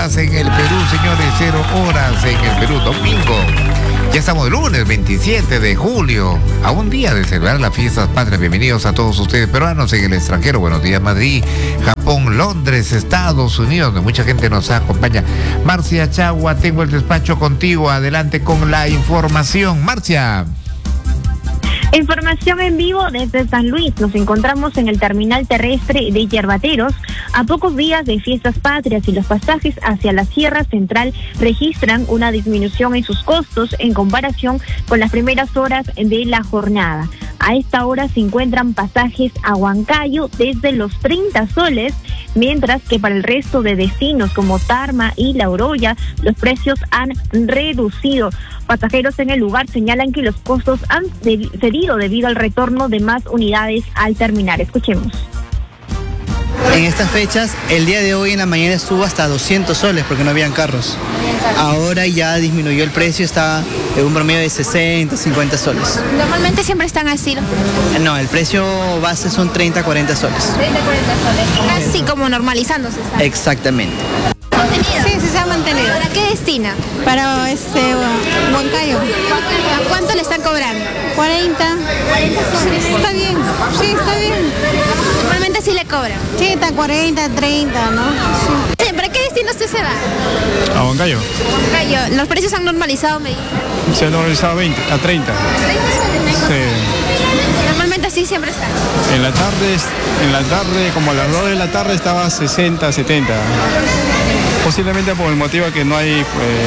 horas en el Perú, señores, 0 horas en el Perú, domingo. Ya estamos el lunes 27 de julio, a un día de celebrar las fiestas patrias. Bienvenidos a todos ustedes peruanos en el extranjero. Buenos días, Madrid, Japón, Londres, Estados Unidos, donde mucha gente nos acompaña. Marcia Chagua, tengo el despacho contigo. Adelante con la información, Marcia. Información en vivo desde San Luis. Nos encontramos en el terminal terrestre de Yerbateros a pocos días de fiestas patrias y los pasajes hacia la Sierra Central registran una disminución en sus costos en comparación con las primeras horas de la jornada. A esta hora se encuentran pasajes a Huancayo desde los 30 soles, mientras que para el resto de destinos como Tarma y La Oroya los precios han reducido. Pasajeros en el lugar señalan que los costos han cedido debido al retorno de más unidades al terminar. Escuchemos. En estas fechas, el día de hoy en la mañana estuvo hasta 200 soles porque no habían carros. Ahora ya disminuyó el precio, está en un promedio de 60, 50 soles. Normalmente siempre están así, ¿no? No, el precio base son 30, 40 soles. 30, 40 soles. Casi como normalizándose. ¿Está? Exactamente. Sí, se ha mantenido. ¿Para qué destina? Para Huancayo. ¿A cuánto le están cobrando? 40. 40 soles. Está bien, sí, está bien. Normalmente sí le cobran. Sí, está 40, 30, ¿no? Sí. ¿Para qué destino usted se va? A Huancayo. Huancayo. ¿Los precios han normalizado, me dice? Se ha normalizado a 30. 30 soles. Sí. Normalmente así siempre está. En la tarde, como a las 2 de la tarde estaba 60, 70. Posiblemente por el motivo que no hay,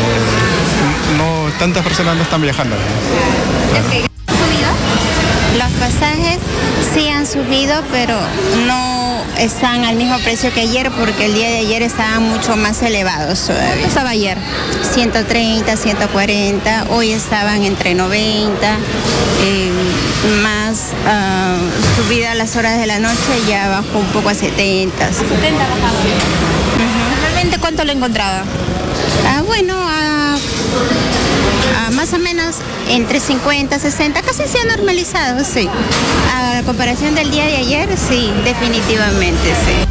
tantas personas no están viajando. Okay. ¿Han subido? Los pasajes sí han subido, pero no están al mismo precio que ayer, porque el día de ayer estaban mucho más elevados todavía. ¿Cuánto estaba ayer? 130, 140, hoy estaban entre 90, más subida a las horas de la noche ya bajó un poco a 70. 70 bajaba. ¿Normalmente cuánto lo encontraba? Más o menos entre 50, 60, casi se ha normalizado, sí. A comparación del día de ayer, sí, definitivamente, sí.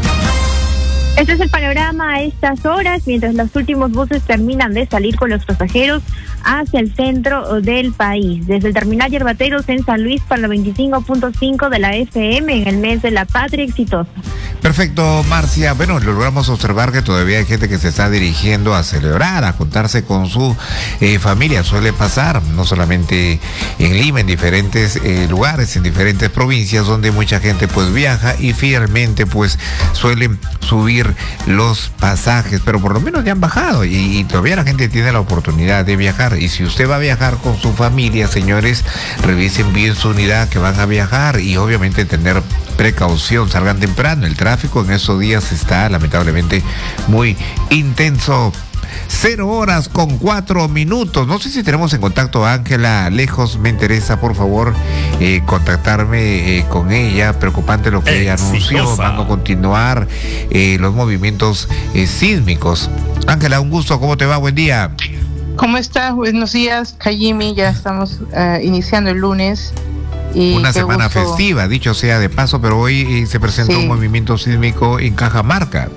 Este es el panorama a estas horas, mientras los últimos buses terminan de salir con los pasajeros hacia el centro del país. Desde el terminal Yerbateros en San Luis para la 25.5 de la FM en el mes de la patria exitosa. Perfecto, Marcia. Bueno, logramos observar que todavía hay gente que se está dirigiendo a celebrar, a juntarse con su familia. Suele pasar, no solamente en Lima, en diferentes lugares, en diferentes provincias donde mucha gente pues viaja y fielmente pues suelen subir los pasajes, pero por lo menos ya han bajado y todavía la gente tiene la oportunidad de viajar. Y si usted va a viajar con su familia, señores, revisen bien su unidad que van a viajar y obviamente tener precaución, salgan temprano. El tráfico en esos días está lamentablemente muy intenso. 0 horas con 4 minutos. No sé si tenemos en contacto a Ángela Lejos. Me interesa, por favor, contactarme con ella. Preocupante lo que ella anunció. Van a continuar los movimientos sísmicos. Ángela, un gusto. ¿Cómo te va? Buen día. ¿Cómo estás? Buenos días, Kayimi. Ya estamos iniciando el lunes. Y una semana festiva, dicho sea de paso, pero hoy se presentó un movimiento sísmico en Cajamarca.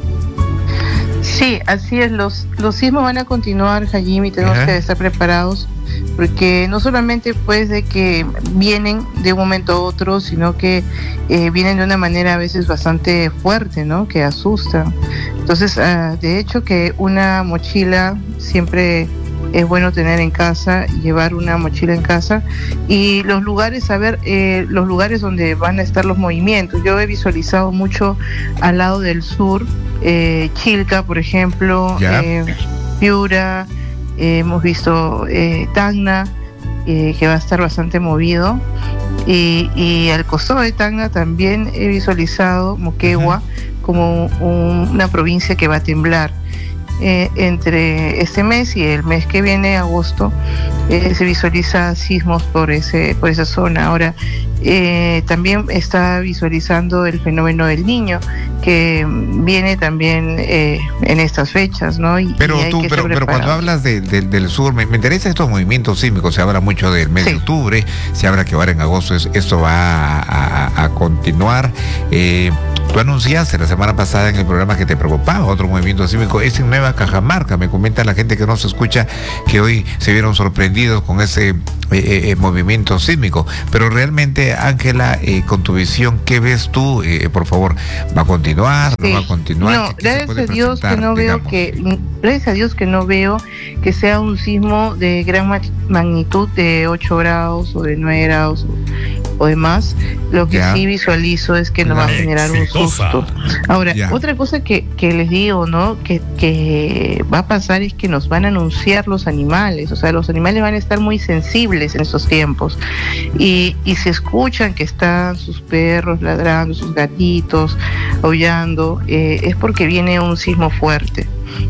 Sí, así es. Los sismos van a continuar, Hajimi. Tenemos que estar preparados, porque no solamente pues de que vienen de un momento a otro, sino que vienen de una manera a veces bastante fuerte, ¿no? Que asustan. Entonces, de hecho que una mochila siempre es bueno tener en casa, llevar una mochila en casa, y los lugares, los lugares donde van a estar los movimientos. Yo he visualizado mucho al lado del sur, Chilca, por ejemplo, Piura, hemos visto Tacna, que va a estar bastante movido, y al costado de Tacna también he visualizado Moquegua como una provincia que va a temblar. Entre este mes y el mes que viene, agosto, se visualiza sismos por esa zona. Ahora, también está visualizando el fenómeno del Niño, que viene también en estas fechas, ¿no? Pero cuando hablas del sur, me interesan estos movimientos sísmicos. Se habla mucho del mes de octubre, se habla que ahora en agosto esto va a continuar. Tú anunciaste la semana pasada en el programa que te preocupaba otro movimiento sísmico, es en Nueva Cajamarca. Me comenta la gente que nos escucha que hoy se vieron sorprendidos con ese movimiento sísmico. Pero realmente, Ángela, con tu visión, ¿qué ves tú? Por favor, ¿va a continuar? ¿No va a continuar? No, gracias a Dios que no veo gracias a Dios que no veo que sea un sismo de gran magnitud de 8 grados o de 9 grados o demás. Lo que sí visualizo es que nos va a generar un susto. Ahora, otra cosa que les digo, ¿no? Que va a pasar es que nos van a anunciar los animales. O sea, los animales van a estar muy sensibles en estos tiempos. Y se escuchan que están sus perros ladrando, sus gatitos aullando, es porque viene un sismo fuerte.